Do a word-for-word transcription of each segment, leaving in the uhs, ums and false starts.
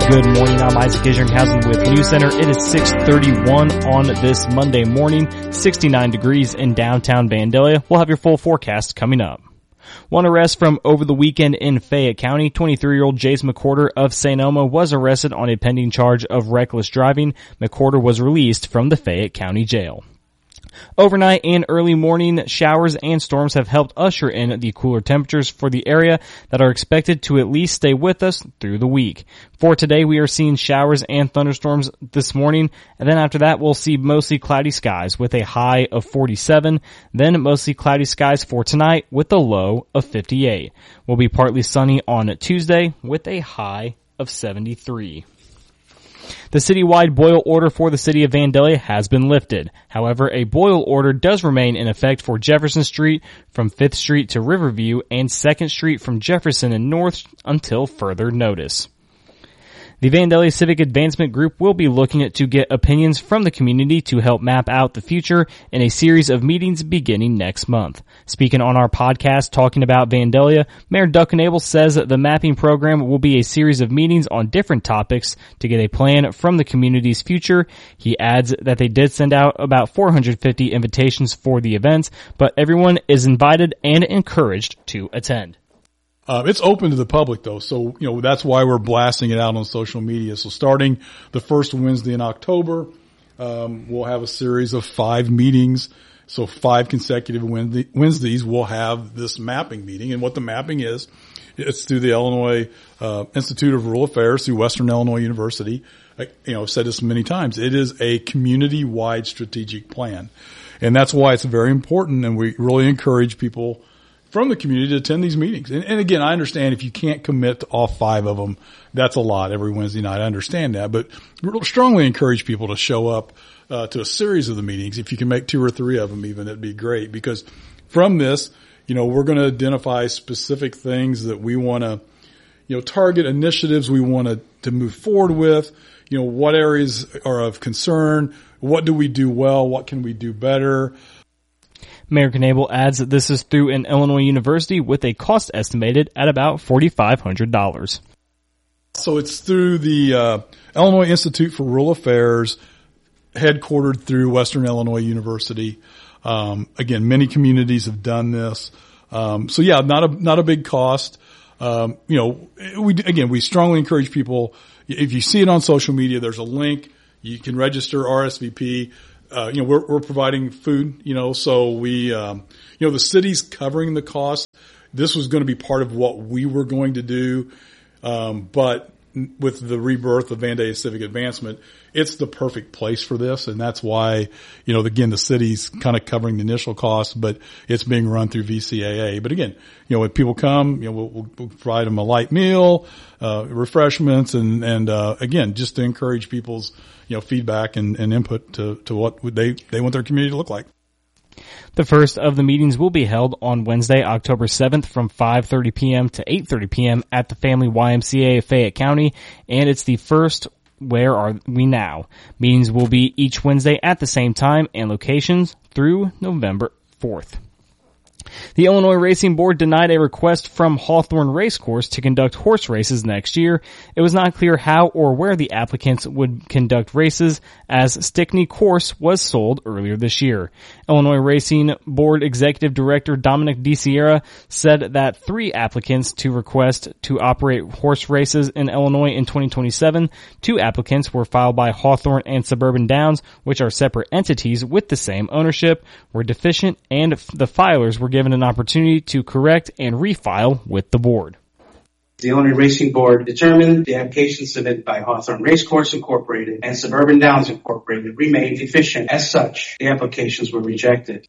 Good morning, I'm Isaac Isringhausen with News Center. It is six thirty-one on this Monday morning, sixty-nine degrees in downtown Vandalia. We'll have your full forecast coming up. One arrest from over the weekend in Fayette County. twenty-three-year-old Jace McWhorter of Saint Elmo was arrested on a pending charge of reckless driving. McWhorter was released from the Fayette County Jail. Overnight and early morning showers and storms have helped usher in the cooler temperatures for the area that are expected to at least stay with us through the week. For today, we are seeing showers and thunderstorms this morning, and then after that, we'll see mostly cloudy skies with a high of forty-seven, then mostly cloudy skies for tonight with a low of fifty-eight. We'll be partly sunny on Tuesday with a high of seventy-three. The citywide boil order for the city of Vandalia has been lifted. However, a boil order does remain in effect for Jefferson Street from fifth Street to Riverview and second Street from Jefferson and North until further notice. The Vandalia Civic Advancement Group will be looking to get opinions from the community to help map out the future in a series of meetings beginning next month. Speaking on our podcast talking about Vandalia, Mayor Duck Knable says that the mapping program will be a series of meetings on different topics to get a plan from the community's future. He adds that they did send out about four hundred fifty invitations for the events, but everyone is invited and encouraged to attend. Uh, it's open to the public though, so, you know, that's why we're blasting it out on social media. So starting the first Wednesday in October, um, we'll have a series of five meetings. So five consecutive Wednesday, Wednesdays we'll have this mapping meeting. And what the mapping is, it's through the Illinois, uh, Institute of Rural Affairs, through Western Illinois University. I, you know, I've said this many times. It is a community-wide strategic plan. And that's why it's very important, and we really encourage people from the community to attend these meetings. And, and again, I understand if you can't commit to all five of them, that's a lot every Wednesday night. I understand that, but we strongly encourage people to show up uh, to a series of the meetings. If you can make two or three of them even, it'd be great, because from this, you know, we're going to identify specific things that we want to, you know, target initiatives we want to, to move forward with, you know, what areas are of concern, what do we do well, what can we do better. Mayor Knable adds that this is through an Illinois university with a cost estimated at about four thousand five hundred dollars. So it's through the uh, Illinois Institute for Rural Affairs, headquartered through Western Illinois University. Um, again, many communities have done this. Um, so yeah, not a not a big cost. Um, you know, we again we strongly encourage people. If you see it on social media, there's a link. You can register R S V P. Uh, you know, we're, we're providing food, you know, so we, um, you know, the city's covering the cost. This was going to be part of what we were going to do. Um, but with the rebirth of Vandalia Civic Advancement, it's the perfect place for this. And that's why, you know, again, the city's kind of covering the initial cost, but it's being run through V C A A. But again, you know, when people come, you know, we'll, we'll, we'll provide them a light meal, uh, refreshments, and, and, uh, again, just to encourage people's, you know, feedback and, and input to, to what they, they want their community to look like. The first of the meetings will be held on Wednesday, October seventh from five thirty p.m. to eight thirty p.m. at the Family Y M C A of Fayette County, and it's the first Where Are We Now? Meetings will be each Wednesday at the same time and locations through November fourth. The Illinois Racing Board denied a request from Hawthorne Racecourse to conduct horse races next year. It was not clear how or where the applicants would conduct races, as Stickney Course was sold earlier this year. Illinois Racing Board Executive Director Dominic DeSierra said that three applicants to request to operate horse races in Illinois in twenty twenty-seven. Two applicants were filed by Hawthorne and Suburban Downs, which are separate entities with the same ownership, were deficient, and the filers were given an opportunity to correct and refile with the board. The Illinois Racing Board determined the applications submitted by Hawthorne Racecourse Incorporated and Suburban Downs Incorporated remained deficient. As such, the applications were rejected.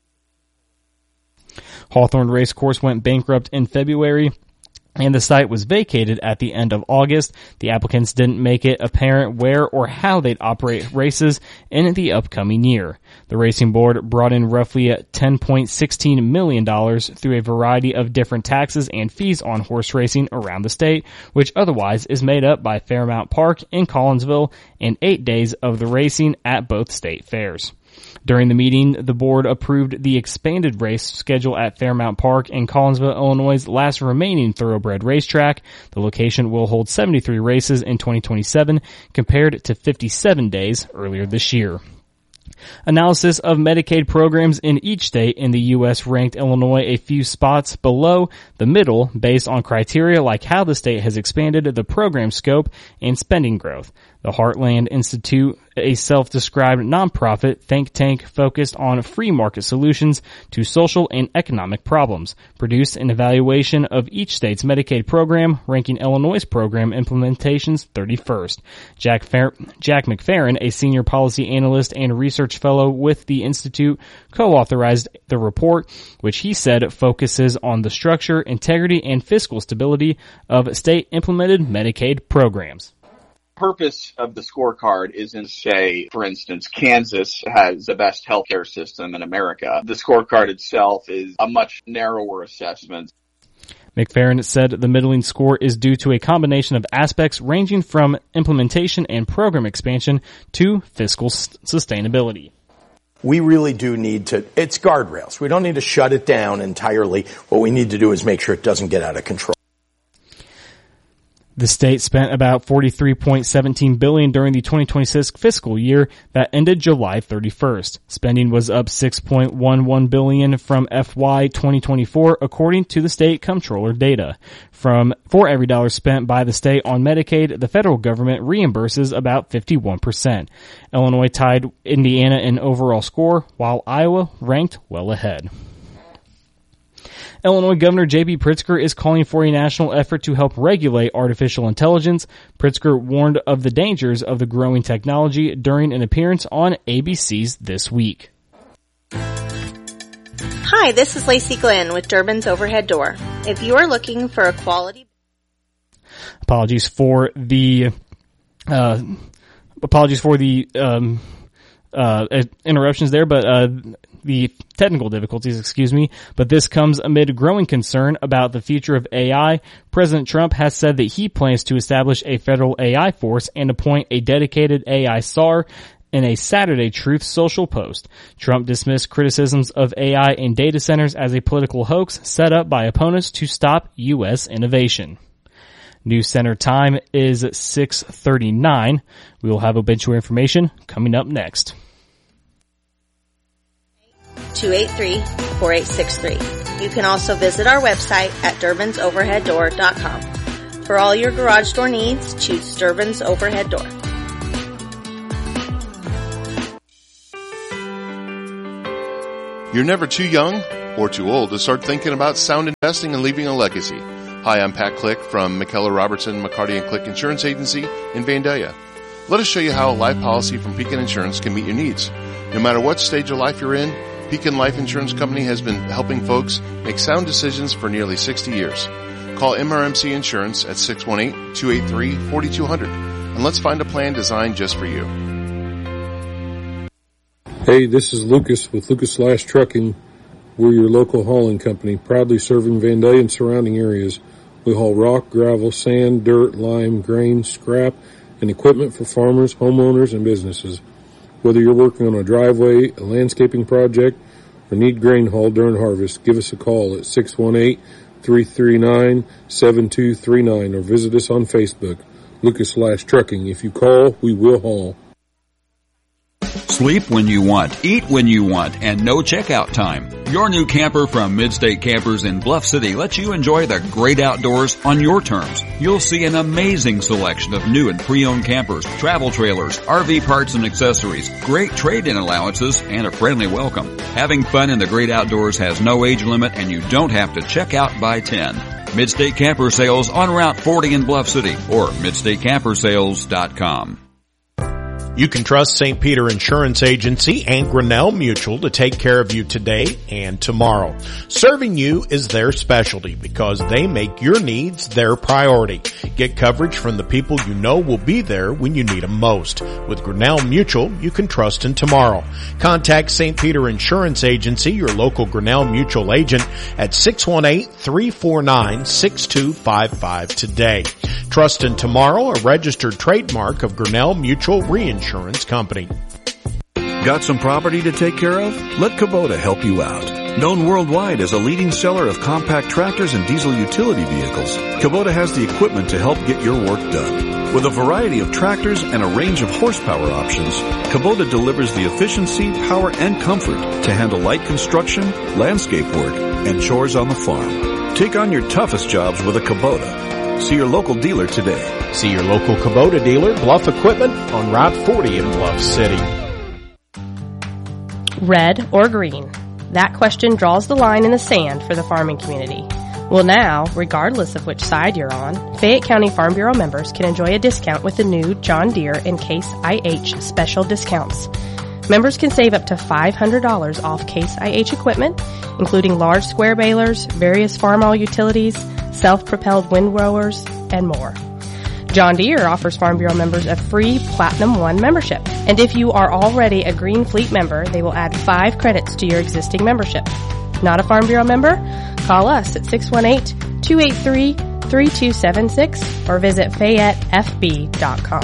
Hawthorne Racecourse went bankrupt in February, and the site was vacated at the end of August. The applicants didn't make it apparent where or how they'd operate races in the upcoming year. The racing board brought in roughly ten point one six million dollars through a variety of different taxes and fees on horse racing around the state, which otherwise is made up by Fairmount Park in Collinsville and eight days of the racing at both state fairs. During the meeting, the board approved the expanded race schedule at Fairmount Park in Collinsville, Illinois' last remaining thoroughbred racetrack. The location will hold seventy-three races in twenty twenty-seven compared to fifty-seven days earlier this year. Analysis of Medicaid programs in each state in the U S ranked Illinois a few spots below the middle based on criteria like how the state has expanded the program scope and spending growth. The Heartland Institute, a self-described nonprofit think tank focused on free market solutions to social and economic problems, produced an evaluation of each state's Medicaid program, ranking Illinois' program implementations thirty-first. Jack, Fer- Jack McFerrin, a senior policy analyst and research fellow with the Institute, co-authorized the report, which he said focuses on the structure, integrity, and fiscal stability of state-implemented Medicaid programs. Purpose of the scorecard isn't to say, for instance, Kansas has the best healthcare system in America. The scorecard itself is a much narrower assessment. McFerrin said the middling score is due to a combination of aspects ranging from implementation and program expansion to fiscal s- sustainability. We really do need to, it's guardrails. We don't need to shut it down entirely. What we need to do is make sure it doesn't get out of control. The state spent about forty-three point one seven billion dollars during the twenty twenty-six fiscal year that ended July thirty-first. Spending was up six point one one billion dollars from F Y twenty twenty-four, according to the state comptroller data. From for every dollar spent by the state on Medicaid, the federal government reimburses about fifty-one percent. Illinois tied Indiana in overall score, while Iowa ranked well ahead. Illinois Governor J B Pritzker is calling for a national effort to help regulate artificial intelligence. Pritzker warned of the dangers of the growing technology during an appearance on A B C's This Week. Hi, this is Lacey Glenn with Durbin's Overhead Door. If you are looking for a quality... Apologies for the... Uh, apologies for the um, uh, interruptions there, but... Uh, the technical difficulties, excuse me, but this comes amid growing concern about the future of A I. President Trump has said that he plans to establish a federal A I force and appoint a dedicated A I S A R in a Saturday Truth Social post. Trump dismissed criticisms of A I and data centers as a political hoax set up by opponents to stop U S innovation. News Center time is six thirty-nine. We will have obituary information coming up next. two eight three, four eight six three. You can also visit our website at durbins overhead door dot com. For all your garage door needs, choose Durbin's Overhead Door. You're never too young or too old to start thinking about sound investing and leaving a legacy. Hi, I'm Pat Click from McKellar Robertson McCarty and Click Insurance Agency in Vandalia. Let us show you how a life policy from Pekin Insurance can meet your needs. No matter what stage of life you're in, Pekin Life Insurance Company has been helping folks make sound decisions for nearly sixty years. Call M R M C Insurance at six one eight, two eight three, four two zero zero and let's find a plan designed just for you. Hey, this is Lucas with Lucas Slash Trucking. We're your local hauling company, proudly serving Vandalia and surrounding areas. We haul rock, gravel, sand, dirt, lime, grain, scrap, and equipment for farmers, homeowners, and businesses. Whether you're working on a driveway, a landscaping project, or need grain hauled during harvest, give us a call at six one eight, three three nine, seven two three nine or visit us on Facebook, Lucas Slash Trucking. If you call, we will haul. Sleep when you want, eat when you want, and no checkout time. Your new camper from Midstate Campers in Bluff City lets you enjoy the great outdoors on your terms. You'll see an amazing selection of new and pre-owned campers, travel trailers, R V parts and accessories, great trade-in allowances, and a friendly welcome. Having fun in the great outdoors has no age limit, and you don't have to check out by ten. Midstate Camper Sales on Route forty in Bluff City or midstate camper sales dot com. You can trust Saint Peter Insurance Agency and Grinnell Mutual to take care of you today and tomorrow. Serving you is their specialty because they make your needs their priority. Get coverage from the people you know will be there when you need them most. With Grinnell Mutual, you can trust in tomorrow. Contact Saint Peter Insurance Agency, your local Grinnell Mutual agent, at six one eight, three four nine, six two five five today. Trust in Tomorrow, a registered trademark of Grinnell Mutual Reinsurance Company. Got some property to take care of? Let Kubota help you out. Known worldwide as a leading seller of compact tractors and diesel utility vehicles, Kubota has the equipment to help get your work done. With a variety of tractors and a range of horsepower options, Kubota delivers the efficiency, power, and comfort to handle light construction, landscape work, and chores on the farm. Take on your toughest jobs with a Kubota. See your local dealer today. See your local Kubota dealer, Bluff Equipment, on Route forty in Bluff City. Red or green? That question draws the line in the sand for the farming community. Well now, regardless of which side you're on, Fayette County Farm Bureau members can enjoy a discount with the new John Deere and Case I H special discounts. Members can save up to five hundred dollars off Case I H equipment, including large square balers, various farm all utilities, self-propelled windrowers, and more. John Deere offers Farm Bureau members a free Platinum One membership. And if you are already a Green Fleet member, they will add five credits to your existing membership. Not a Farm Bureau member? Call us at six one eight, two eight three, three two seven six or visit Fayette F B dot com.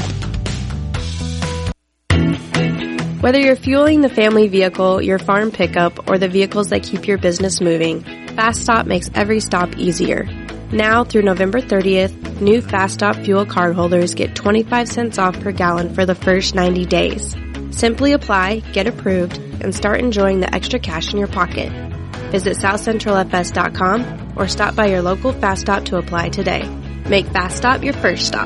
Whether you're fueling the family vehicle, your farm pickup, or the vehicles that keep your business moving, Fast Stop makes every stop easier. Now through November thirtieth, new Fast Stop fuel cardholders get twenty-five cents off per gallon for the first ninety days. Simply apply, get approved, and start enjoying the extra cash in your pocket. Visit south central f s dot com or stop by your local Fast Stop to apply today. Make Fast Stop your first stop.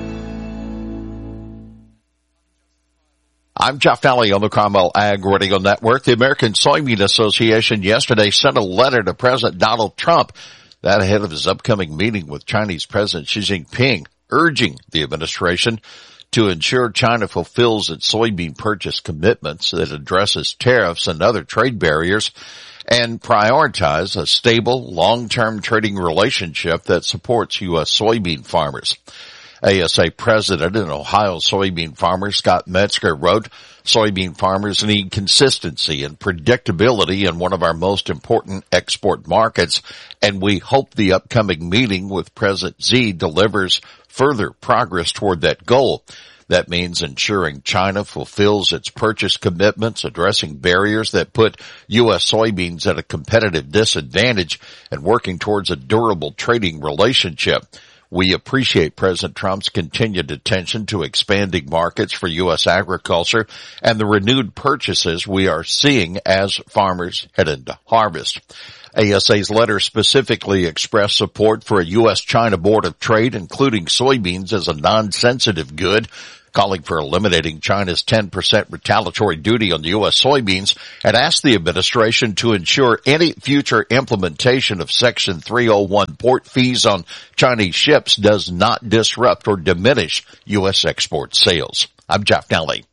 I'm Jeff Daly on the Cromwell Ag Radio Network. The American Soybean Association yesterday sent a letter to President Donald Trump, that ahead of his upcoming meeting with Chinese President Xi Jinping, urging the administration to ensure China fulfills its soybean purchase commitments that addresses tariffs and other trade barriers and prioritize a stable, long-term trading relationship that supports U S soybean farmers. A S A President and Ohio soybean farmer Scott Metzger wrote, soybean farmers need consistency and predictability in one of our most important export markets, and we hope the upcoming meeting with President Xi delivers further progress toward that goal. That means ensuring China fulfills its purchase commitments, addressing barriers that put U S soybeans at a competitive disadvantage, and working towards a durable trading relationship. We appreciate President Trump's continued attention to expanding markets for U S agriculture and the renewed purchases we are seeing as farmers head into harvest. A S A's letter specifically expressed support for a U S China Board of Trade, including soybeans as a non-sensitive good, calling for eliminating China's ten percent retaliatory duty on U S soybeans, and asked the administration to ensure any future implementation of Section three oh one port fees on Chinese ships does not disrupt or diminish U S export sales. I'm Jeff Daly.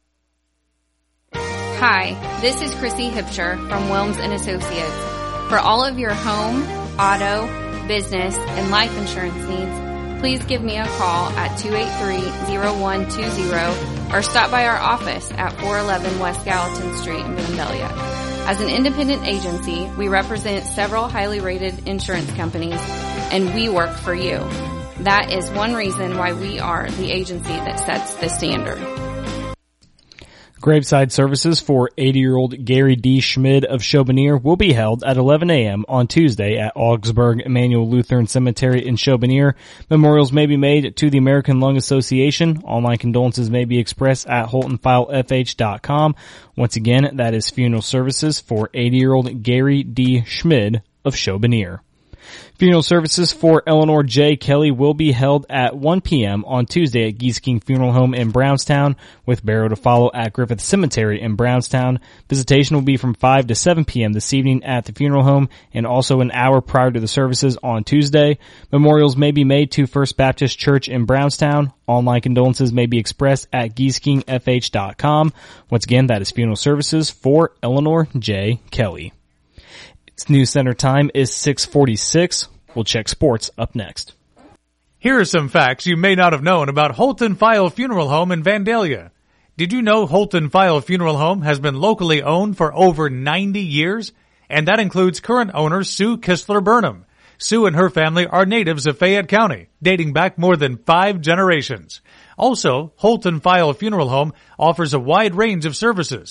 Hi, this is Chrissy Hipsher from Wilms and Associates. For all of your home, auto, business, and life insurance needs, please give me a call at two eight three, oh one two oh or stop by our office at four eleven West Gallatin Street in Vandalia. As an independent agency, we represent several highly rated insurance companies, and we work for you. That is one reason why we are the agency that sets the standard. Graveside services for eighty-year-old Gary D. Schmid of Chauboneer will be held at eleven a.m. on Tuesday at Augsburg Emmanuel Lutheran Cemetery in Chauboneer. Memorials may be made to the American Lung Association. Online condolences may be expressed at holton file f h dot com. Once again, that is funeral services for eighty-year-old Gary D. Schmid of Chauboneer. Funeral services for Eleanor J. Kelly will be held at one p.m. on Tuesday at Geese King Funeral Home in Brownstown, with burial to follow at Griffith Cemetery in Brownstown. Visitation will be from five to seven p.m. this evening at the funeral home, and also an hour prior to the services on Tuesday. Memorials may be made to First Baptist Church in Brownstown. Online condolences may be expressed at geese king f h dot com. Once again, that is funeral services for Eleanor J. Kelly. It's News Center time is six forty-six. We'll check sports up next. Here are some facts you may not have known about Holton File Funeral Home in Vandalia. Did you know Holton File Funeral Home has been locally owned for over ninety years? And that includes current owner Sue Kistler Burnham. Sue and her family are natives of Fayette County, dating back more than five generations. Also, Holton File Funeral Home offers a wide range of services.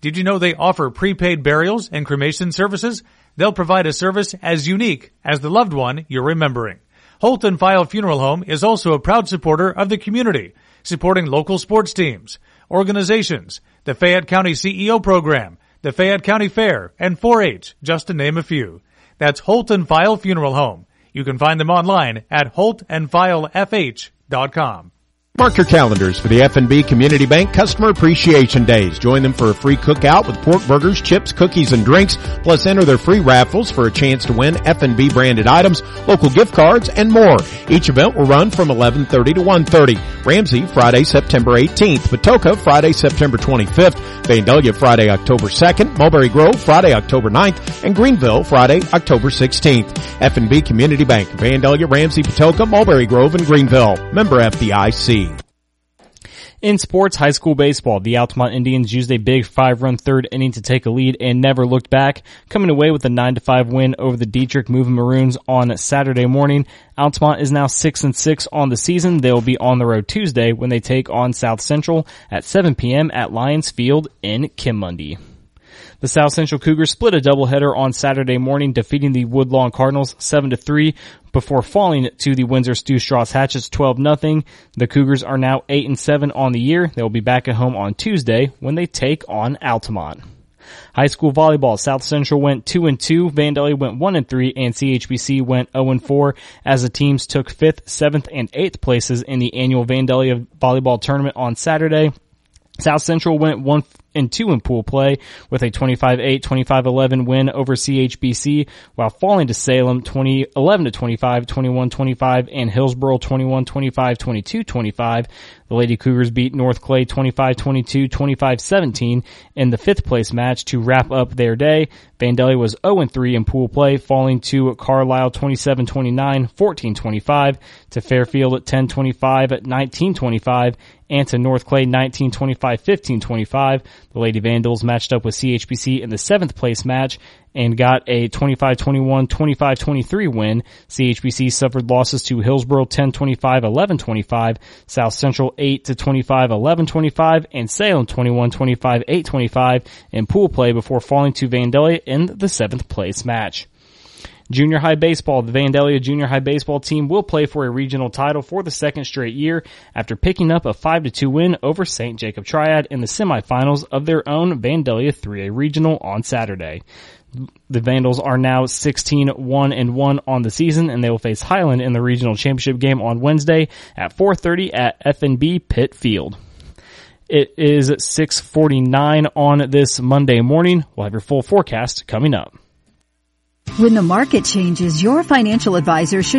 Did you know they offer prepaid burials and cremation services? They'll provide a service as unique as the loved one you're remembering. Holt and File Funeral Home is also a proud supporter of the community, supporting local sports teams, organizations, the Fayette County C E O program, the Fayette County Fair, and four H, just to name a few. That's Holt and File Funeral Home. You can find them online at holt and file f h dot com. Mark your calendars for the F N B Community Bank Customer Appreciation Days. Join them for a free cookout with pork burgers, chips, cookies, and drinks. Plus, enter their free raffles for a chance to win F N B branded items, local gift cards, and more. Each event will run from eleven thirty to one thirty. Ramsey, Friday, September eighteenth. Patoka, Friday, September twenty-fifth. Vandalia, Friday, October second. Mulberry Grove, Friday, October ninth. And Greenville, Friday, October sixteenth. F N B Community Bank, Vandalia, Ramsey, Patoka, Mulberry Grove, and Greenville. Member F D I C. In sports, high school baseball, the Altamont Indians used a big five-run third inning to take a lead and never looked back, coming away with a nine to five win over the Dietrich Moving Maroons on Saturday morning. Altamont is now six and six on the season. They will be on the road Tuesday when they take on South Central at seven p.m. at Lions Field in Kimmundy. The South Central Cougars split a doubleheader on Saturday morning, defeating the Woodlawn Cardinals seven to three before falling to the Windsor Stu Strauss Hatchets twelve nothing. The Cougars are now eight and seven on the year. They will be back at home on Tuesday when they take on Altamont. High school volleyball, South Central went two and two, Vandalia went one and three, and C H B C went oh and four as the teams took fifth, seventh, and eighth places in the annual Vandalia volleyball tournament on Saturday. South Central went one and two in pool play with a twenty-five eight, twenty-five eleven win over C H B C, while falling to Salem twenty eleven to twenty-five, twenty-one twenty-five, and Hillsboro twenty-one twenty-five, twenty-two twenty-five. The Lady Cougars beat North Clay twenty-five twenty-two, twenty-five seventeen in the fifth place match to wrap up their day. Vandalia was oh and three in pool play, falling to Carlisle twenty-seven twenty-nine, fourteen twenty-five, to Fairfield at ten twenty-five, nineteen twenty-five, and to North Clay nineteen twenty-five, fifteen twenty-five. The Lady Vandals matched up with C H B C in the seventh place match and got a twenty-five twenty-one, twenty-five twenty-three win. C H B C suffered losses to Hillsboro ten twenty-five, eleven twenty-five, South Central eight to twenty-five, eleven twenty-five, and Salem twenty-one twenty-five, eight twenty-five in pool play before falling to Vandalia in the seventh place match. Junior high baseball, the Vandalia junior high baseball team will play for a regional title for the second straight year after picking up a five to two win over Saint Jacob Triad in the semifinals of their own Vandalia three A regional on Saturday. The Vandals are now sixteen one and one on the season, and they will face Highland in the regional championship game on Wednesday at four thirty at F N B Pitt Field. It is six forty-nine on this Monday morning. We'll have your full forecast coming up. When the market changes, your financial advisor should